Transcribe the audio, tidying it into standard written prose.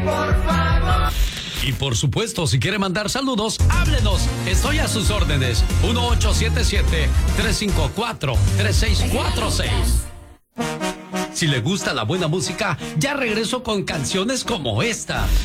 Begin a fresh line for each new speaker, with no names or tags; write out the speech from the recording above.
Y por supuesto, si quiere mandar saludos, háblenos. Estoy a sus órdenes. 1877-354-3646. Si le gusta la buena música, ya regreso con canciones como esta.